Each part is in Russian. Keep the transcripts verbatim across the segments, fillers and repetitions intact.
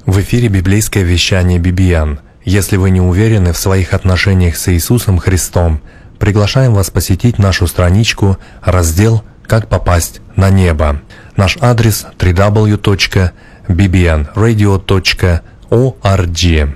В эфире библейское вещание би би эн. Если вы не уверены в своих отношениях с Иисусом Христом, приглашаем вас посетить нашу страничку, раздел «Как попасть на небо». Наш адрес дабл ю дабл ю дабл ю точка би би эн радио точка орг.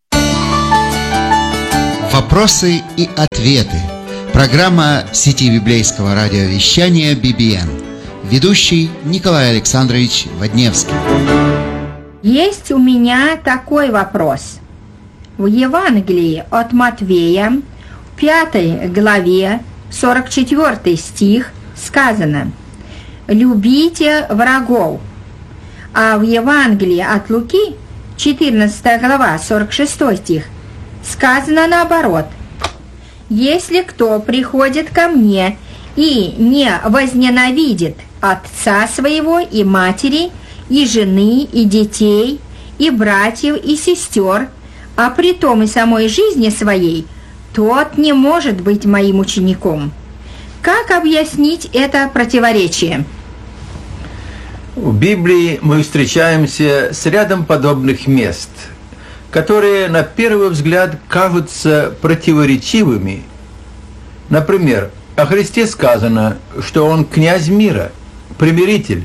Вопросы и ответы. Программа сети библейского радиовещания би би эн. Ведущий Николай Александрович Водневский. Есть у меня такой вопрос. В Евангелии от Матвея, в пятой главе, сорок четвёртый стих, сказано: «Любите врагов». А в Евангелии от Луки, четырнадцатая глава, сорок шестой стих, сказано наоборот: «Если кто приходит ко мне и не возненавидит отца своего и матери, и жены, и детей, и братьев, и сестер, а притом и самой жизни своей, тот не может быть моим учеником». Как объяснить это противоречие? В Библии мы встречаемся с рядом подобных мест, которые на первый взгляд кажутся противоречивыми. Например, о Христе сказано, что Он князь мира, примиритель.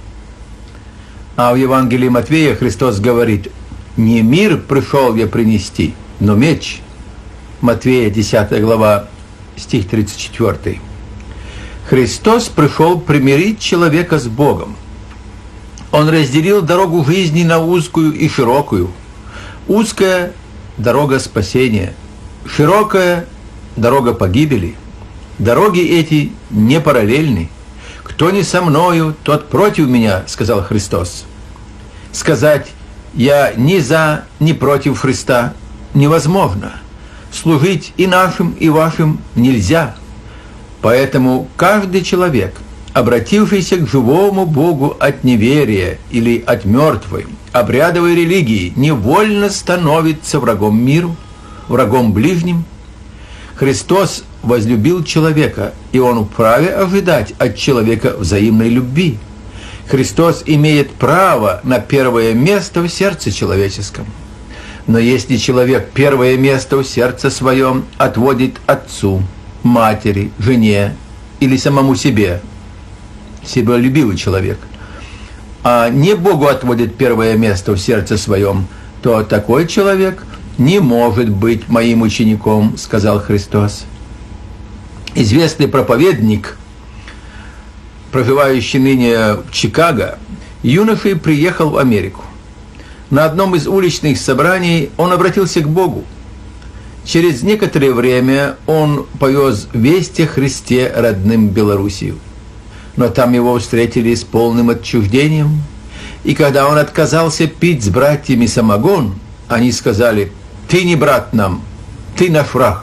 А в Евангелии Матвея Христос говорит: «Не мир пришел я принести, но меч». Матвея, десятая глава, стих тридцать четвёртый. Христос пришел примирить человека с Богом. Он разделил дорогу жизни на узкую и широкую. Узкая – дорога спасения, широкая – дорога погибели. Дороги эти не параллельны. «Кто не со мною, тот против меня», – сказал Христос. Сказать «я ни за, ни против Христа» невозможно. Служить и нашим, и вашим нельзя. Поэтому каждый человек, обратившийся к живому Богу от неверия или от мертвой, обрядовой религии, невольно становится врагом миру, врагом ближним. Христос возлюбил человека, и Он вправе ожидать от человека взаимной любви. Христос имеет право на первое место в сердце человеческом. Но если человек первое место в сердце своем отводит отцу, матери, жене или самому себе, себялюбивый человек, а не Богу отводит первое место в сердце своем, то такой человек не может быть моим учеником, сказал Христос. Известный проповедник, проживающий ныне в Чикаго, юношей приехал в Америку. На одном из уличных собраний он обратился к Богу. Через некоторое время он повез весть о Христе родным Белоруссию. Но там его встретили с полным отчуждением. И когда он отказался пить с братьями самогон, они сказали: «Ты не брат нам, ты наш враг».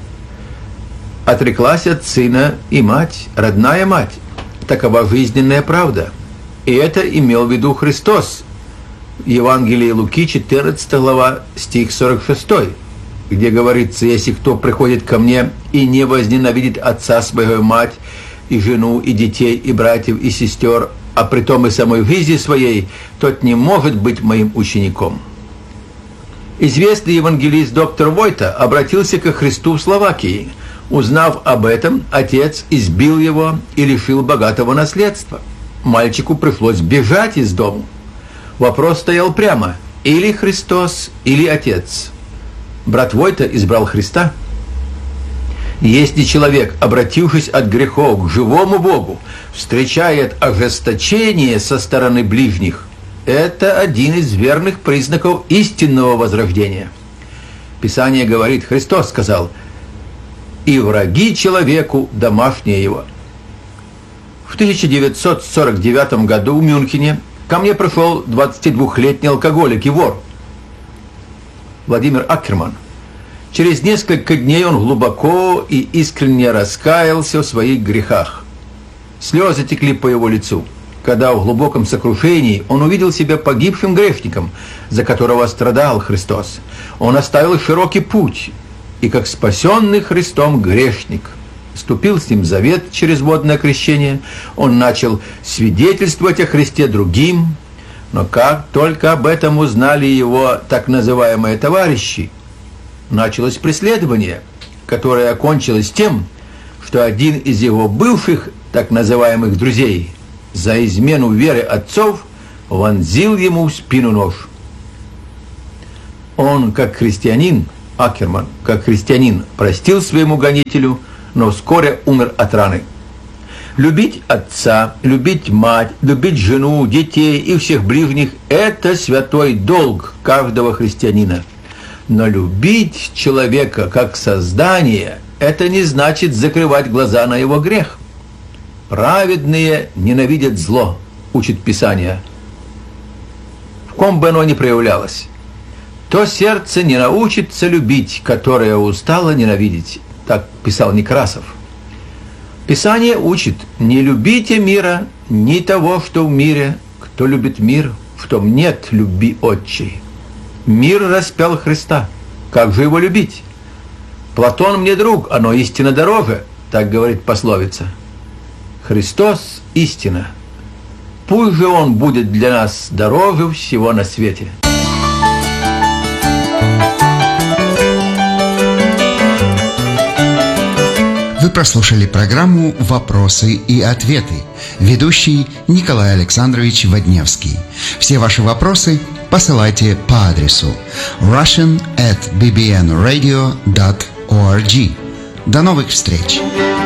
Отреклась от сына и мать, родная мать. Такова жизненная правда. И это имел в виду Христос. Евангелие Луки, четырнадцатая глава, стих сорок шестой, где говорится: «Если кто приходит ко мне и не возненавидит отца своего, и мать, и жену, и детей, и братьев, и сестер, а притом и самой жизни своей, тот не может быть моим учеником». Известный евангелист доктор Войта обратился ко Христу в Словакии. Узнав об этом, отец избил его и лишил богатого наследства. Мальчику пришлось бежать из дому. Вопрос стоял прямо: или Христос, или отец. Брат Войта избрал Христа. Если человек, обратившись от грехов к живому Богу, встречает ожесточение со стороны ближних, это один из верных признаков истинного возрождения. Писание говорит, Христос сказал: «И враги человеку домашние его». В тысяча девятьсот сорок девятом году в Мюнхене ко мне пришел двадцатидвухлетний алкоголик и вор Владимир Аккерман. Через несколько дней он глубоко и искренне раскаялся в своих грехах. Слезы текли по его лицу, когда в глубоком сокрушении он увидел себя погибшим грешником, за которого страдал Христос. Он оставил широкий путь, и как спасенный Христом грешник вступил с ним в завет через водное крещение. Он начал свидетельствовать о Христе другим, Но как только об этом узнали его так называемые товарищи, началось преследование, которое окончилось тем, что один из его бывших так называемых друзей за измену веры отцов вонзил ему в спину нож. Он, как христианин, Акерман, как христианин, простил своему гонителю, но вскоре умер от раны. Любить отца, любить мать, любить жену, детей и всех ближних – это святой долг каждого христианина. Но любить человека как создание – это не значит закрывать глаза на его грех. Праведные ненавидят зло, учит Писание. В ком бы оно ни проявлялось. То сердце не научится любить, которое устало ненавидеть. Так писал Некрасов. Писание учит: не любите мира, ни того, что в мире. Кто любит мир, в том нет любви отчей. Мир распял Христа. Как же его любить? Платон мне друг, оно истинно дороже, так говорит пословица. Христос – истина. Пусть же Он будет для нас дороже всего на свете. Вы прослушали программу «Вопросы и ответы». Ведущий Николай Александрович Водневский. Все ваши вопросы посылайте по адресу russian at b b n radio dot org. До новых встреч!